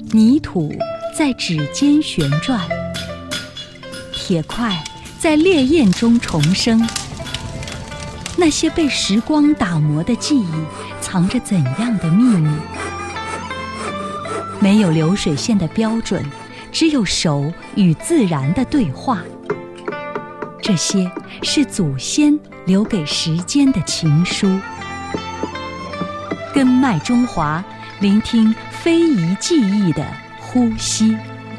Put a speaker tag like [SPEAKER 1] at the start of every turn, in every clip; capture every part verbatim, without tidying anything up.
[SPEAKER 1] 泥土在指尖旋转，铁块在烈焰中重生。那些被时光打磨的记忆，藏着怎样的秘密？没有流水线的标准，只有手与自然的对话。这些是祖先留给时间的情书。根脉中华，聆听非遗记忆的呼吸。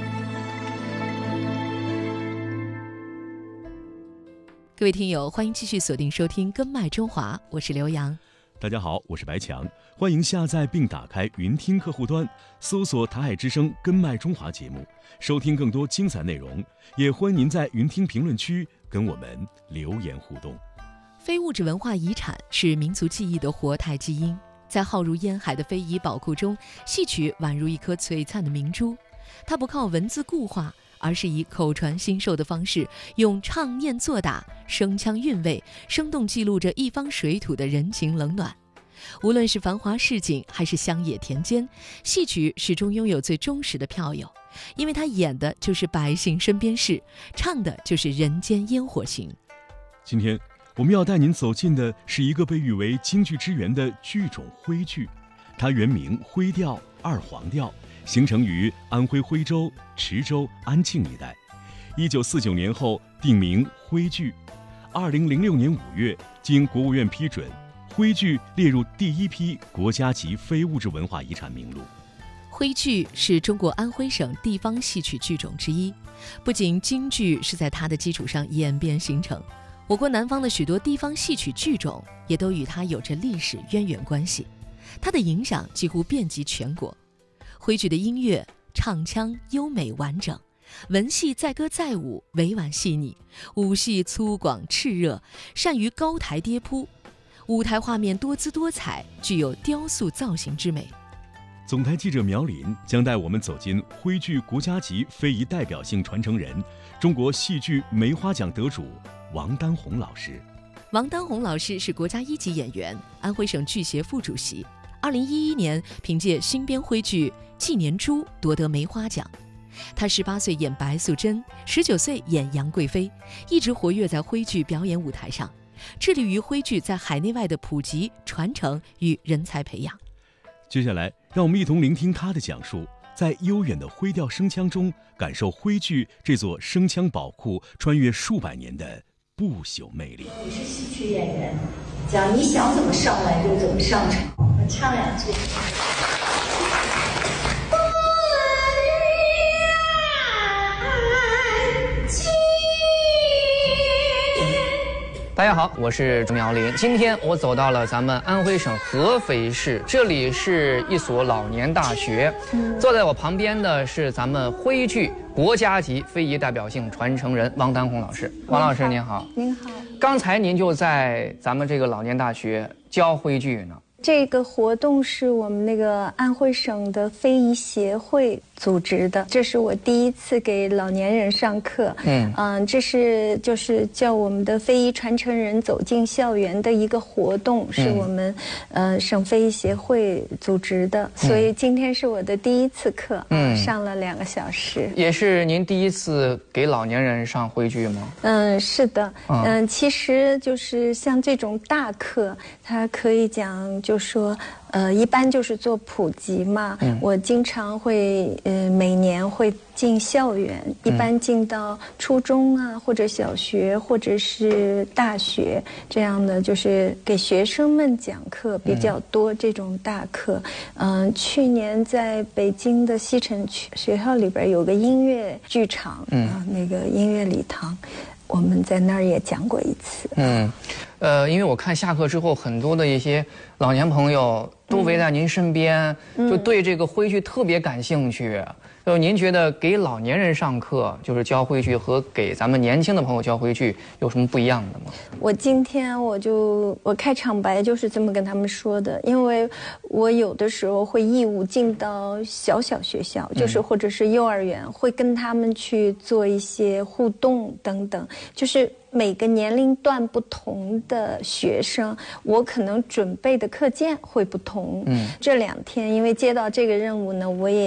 [SPEAKER 2] 各位听友，欢迎继续锁定收听《根脉中华》，我是刘洋。
[SPEAKER 3] 大家好，我是白强，欢迎下载并打开云听客户端，搜索台海之声根脉中华节目，收听更多精彩内容。也欢迎您在云听评论区跟我们留言互动。
[SPEAKER 2] 非物质文化遗产是民族记忆的活态基因，在浩如烟海的非遗宝库中，戏曲宛如一颗璀璨的明珠。它不靠文字固化，而是以口传心授的方式，用唱念做打、声腔韵味，生动记录着一方水土的人情冷暖。无论是繁华市井，还是乡野田间，戏曲始终拥有最忠实的票友，因为它演的就是百姓身边事，唱的就是人间烟火情。
[SPEAKER 3] 今天我们要带您走进的是一个被誉为京剧之源的剧种徽剧，它原名徽调、二黄调，形成于安徽徽州、池州、安庆一带。一九四九年后定名徽剧。二零零六年五月，经国务院批准，徽剧列入第一批国家级非物质文化遗产名录。
[SPEAKER 2] 徽剧是中国安徽省地方戏曲剧种之一，不仅京剧是在它的基础上演变形成，我国南方的许多地方戏曲剧种也都与它有着历史渊源关系，它的影响几乎遍及全国。徽剧的音乐唱腔优美完整，文戏载歌载舞，委婉细腻，武戏粗犷炽热，善于高台跌扑，舞台画面多姿多彩，具有雕塑造型之美。
[SPEAKER 3] 总台记者苗林将带我们走进徽剧国家级非遗代表性传承人，中国戏剧梅花奖得主王丹红老师。
[SPEAKER 2] 王丹红老师是国家一级演员，安徽省剧协副主席。二零一一年凭借新编徽剧《纪年珠》夺得梅花奖。他十八岁演白素贞，十九岁演杨贵妃，一直活跃在徽剧表演舞台上，致力于徽剧在海内外的普及、传承与人才培养。
[SPEAKER 3] 接下来，让我们一同聆听他的讲述，在悠远的徽调声腔中，感受徽剧这座声腔宝库穿越数百年的不朽魅力。
[SPEAKER 4] 你是戏曲演员，讲你想怎么上来就怎么上场。我唱两句。
[SPEAKER 5] 大家好，我是朱苗林。今天我走到了咱们安徽省合肥市，这里是一所老年大学。坐在我旁边的是咱们徽剧国家级非遗代表性传承人王丹红老师。王老师您好。
[SPEAKER 4] 您好。
[SPEAKER 5] 刚才您就在咱们这个老年大学教徽剧呢。
[SPEAKER 4] 这个活动是我们那个安徽省的非遗协会组织的，这是我第一次给老年人上课。嗯嗯，这是就是叫我们的非遗传承人走进校园的一个活动，嗯、是我们呃省非遗协会组织的，嗯、所以今天是我的第一次课，嗯，上了两个小时。
[SPEAKER 5] 也是您第一次给老年人上徽剧吗？
[SPEAKER 4] 嗯，是的。嗯，嗯其实就是像这种大课，它可以讲。就说，呃，一般就是做普及嘛。嗯、我经常会，呃，每年会进校园，一般进到初中啊，或者小学，或者是大学这样的，就是给学生们讲课比较多。嗯、这种大课，嗯、呃，去年在北京的西城区学校里边有个音乐剧场，嗯、呃，那个音乐礼堂。我们在那儿也讲过一次。嗯，
[SPEAKER 5] 呃，因为我看下课之后，很多的一些老年朋友都围在您身边，嗯、就对这个徽剧特别感兴趣。就您觉得给老年人上课，就是教徽剧，和给咱们年轻的朋友教徽剧有什么不一样的吗？
[SPEAKER 4] 我今天我就我开场白就是这么跟他们说的，因为我有的时候会义务进到小小学校，就是或者是幼儿园，嗯、会跟他们去做一些互动等等，就是每个年龄段不同的学生，我可能准备的课件会不同。嗯，这两天因为接到这个任务呢，我也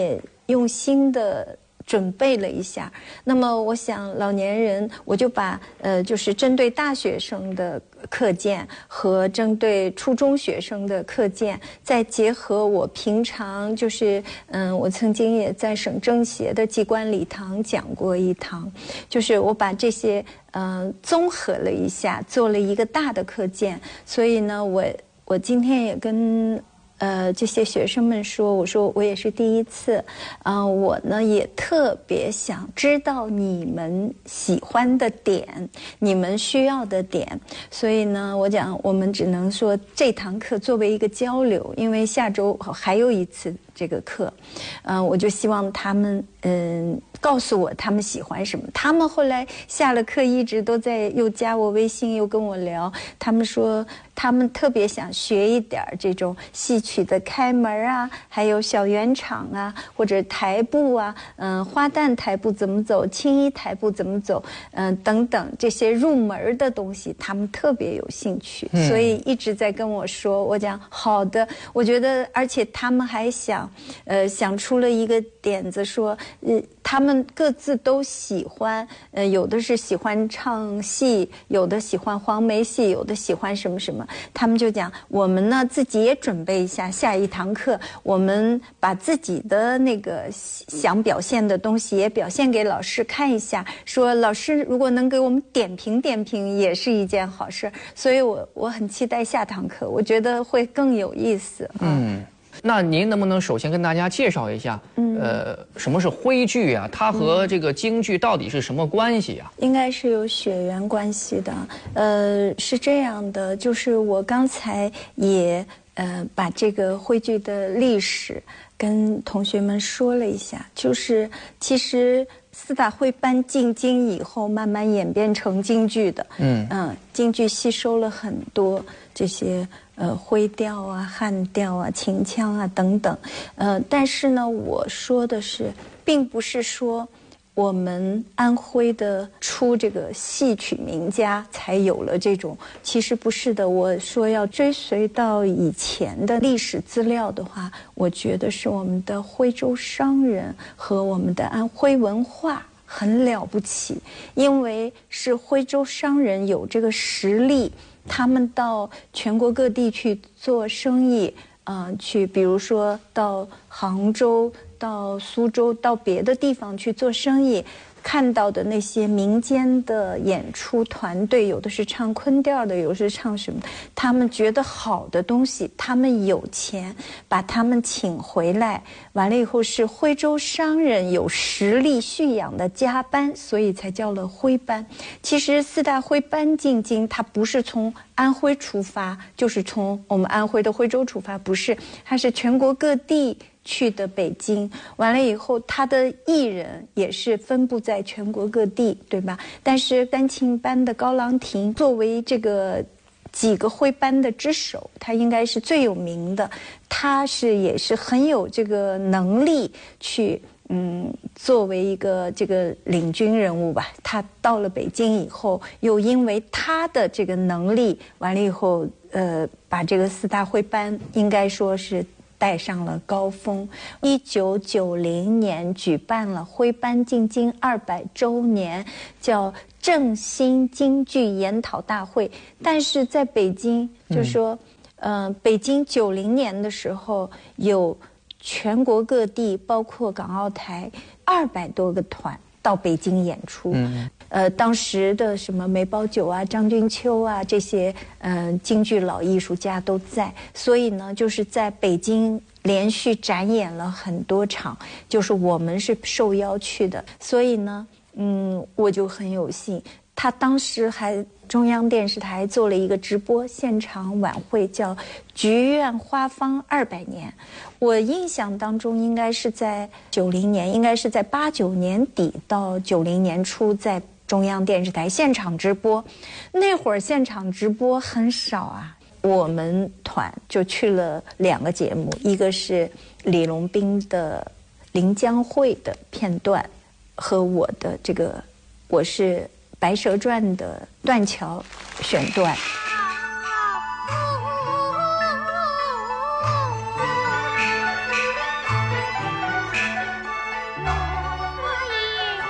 [SPEAKER 4] 用心的准备了一下。那么我想老年人，我就把呃就是针对大学生的课件和针对初中学生的课件，再结合我平常就是嗯，我曾经也在省政协的机关礼堂讲过一堂，就是我把这些嗯、呃、综合了一下，做了一个大的课件。所以呢，我我今天也跟呃，这些学生们说，我说我也是第一次，啊、呃，我呢也特别想知道你们喜欢的点，你们需要的点，所以呢，我讲我们只能说这堂课作为一个交流，因为下周还有一次这个课，嗯、呃，我就希望他们嗯、呃、告诉我他们喜欢什么。他们后来下了课一直都在又加我微信，又跟我聊，他们说他们特别想学一点这种戏曲的开门啊，还有小圆场啊，或者台步啊，嗯、呃，花旦台步怎么走，青衣台步怎么走，嗯、呃，等等这些入门的东西，他们特别有兴趣，嗯、所以一直在跟我说。我讲好的，我觉得，而且他们还想，呃，想出了一个点子说，呃，他们各自都喜欢，呃，有的是喜欢唱戏，有的喜欢黄梅戏，有的喜欢什么什么。他们就讲，我们呢自己也准备一下下一堂课，我们把自己的那个想表现的东西也表现给老师看一下，说老师如果能给我们点评点评，也是一件好事。所以我我很期待下堂课，我觉得会更有意思。
[SPEAKER 5] 嗯，那您能不能首先跟大家介绍一下，嗯、呃，什么是徽剧啊？它和这个京剧到底是什么关系啊？
[SPEAKER 4] 应该是有血缘关系的。呃，是这样的，就是我刚才也呃把这个徽剧的历史跟同学们说了一下，就是其实四大徽班进京以后，慢慢演变成京剧的。嗯嗯，京剧吸收了很多这些呃徽调啊、汉调啊、秦腔啊等等。呃，但是呢，我说的是，并不是说我们安徽的出这个戏曲名家才有了这种，其实不是的。我说要追随到以前的历史资料的话，我觉得是我们的徽州商人和我们的安徽文化很了不起，因为是徽州商人有这个实力，他们到全国各地去做生意，呃，去比如说到杭州、到苏州、到别的地方去做生意，看到的那些民间的演出团队，有的是唱昆调的，有的是唱什么，他们觉得好的东西，他们有钱把他们请回来，完了以后是徽州商人有实力蓄养的家班，所以才叫了徽班。其实四大徽班进京，它不是从安徽出发，就是从我们安徽的徽州出发，不是，它是全国各地去的北京，完了以后他的艺人也是分布在全国各地，对吧？但是单琴班的高郎亭作为这个几个徽班的之首，他应该是最有名的，他是也是很有这个能力去嗯作为一个这个领军人物吧。他到了北京以后，又因为他的这个能力，完了以后呃把这个四大徽班应该说是带上了高峰。一九九零年举办了徽班进京二百周年，叫振兴京剧研讨大会。但是在北京，就说，嗯、呃，北京九零年的时候，有全国各地，包括港澳台二百多个团到北京演出。嗯。呃，当时的什么梅葆玖啊、张君秋啊这些嗯、呃、京剧老艺术家都在，所以呢，就是在北京连续展演了很多场，就是我们是受邀去的，所以呢，嗯，我就很有幸。他当时还中央电视台做了一个直播现场晚会，叫《菊院花坊二百年》。我印象当中应该是在九零年，应该是在八九年底到九零年初，在中央电视台现场直播。那会儿现场直播很少啊，我们团就去了两个节目，一个是李龙斌的《临江会》的片段，和我的这个我是《白蛇传》的断桥选段。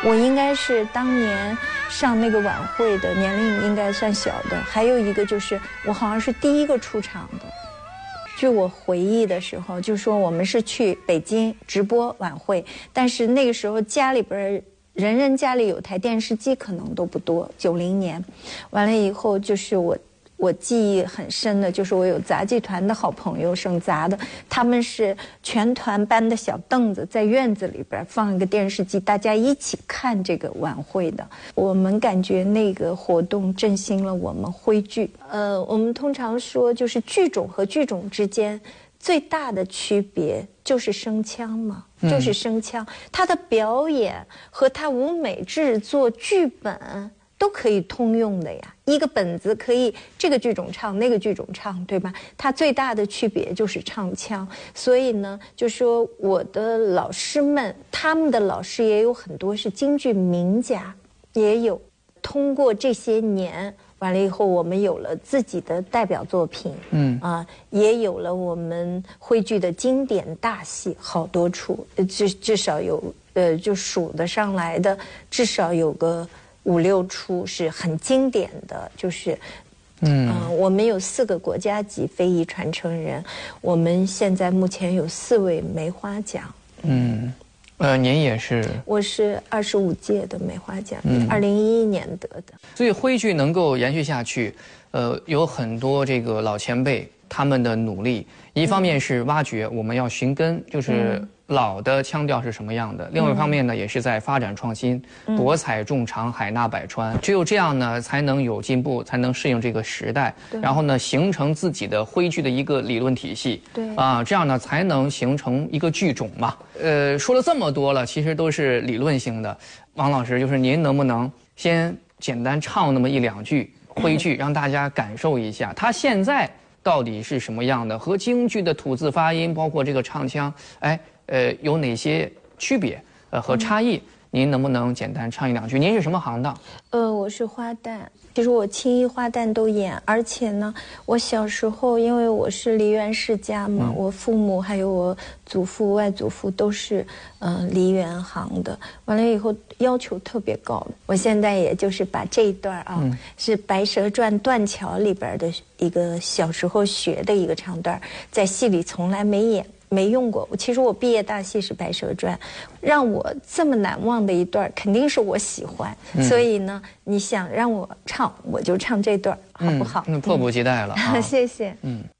[SPEAKER 4] 我应该是当年上那个晚会的，年龄应该算小的。还有一个就是我好像是第一个出场的。据我回忆的时候，就说我们是去北京直播晚会，但是那个时候家里边人人家里有台电视机可能都不多。九零年，完了以后就是我。我记忆很深的就是我有杂技团的好朋友，省杂的，他们是全团搬的小凳子，在院子里边放一个电视机，大家一起看这个晚会的。我们感觉那个活动振兴了我们徽剧。呃，我们通常说就是剧种和剧种之间最大的区别就是声腔嘛，就是声腔，它的表演和它舞美制作剧本都可以通用的呀，一个本子可以这个剧种唱，那个剧种唱，对吧？它最大的区别就是唱腔。所以呢，就说我的老师们，他们的老师也有很多是京剧名家，也有通过这些年完了以后，我们有了自己的代表作品，嗯啊，也有了我们徽剧的经典大戏好多出，至至少有呃，就数得上来的，至少有个五六出是很经典的，就是，嗯、呃，我们有四个国家级非遗传承人，我们现在目前有四位梅花奖。嗯，
[SPEAKER 5] 呃，您也是？
[SPEAKER 4] 我是二十五届的梅花奖，二零一一年得的。
[SPEAKER 5] 所以徽剧能够延续下去，呃，有很多这个老前辈他们的努力，一方面是挖掘，我们要寻根，就是老的腔调是什么样的；另外一方面呢，也是在发展创新，博采众长，海纳百川。只有这样呢，才能有进步，才能适应这个时代。然后呢，形成自己的徽剧的一个理论体系。对啊，这样呢，才能形成一个剧种嘛。呃，说了这么多了，其实都是理论性的。王老师，就是您能不能先简单唱那么一两句徽剧，让大家感受一下，它现在到底是什么样的，和京剧的吐字发音，包括这个唱腔，哎。呃，有哪些区别呃和差异？嗯、您能不能简单唱一两句？您是什么行当？
[SPEAKER 4] 呃，我是花旦，其实我青衣花旦都演，而且呢，我小时候因为我是梨园世家嘛，嗯、我父母还有我祖父、外祖父都是嗯、呃、梨园行的，完了以后要求特别高。我现在也就是把这一段啊，嗯、是《白蛇传》断桥里边的一个小时候学的一个唱段，在戏里从来没演。没用过，其实我毕业大戏是《白蛇传》，让我这么难忘的一段，肯定是我喜欢。嗯、所以呢，你想让我唱，我就唱这段，好不好？
[SPEAKER 5] 嗯，迫不及待了、啊。
[SPEAKER 4] 谢谢。
[SPEAKER 5] 嗯。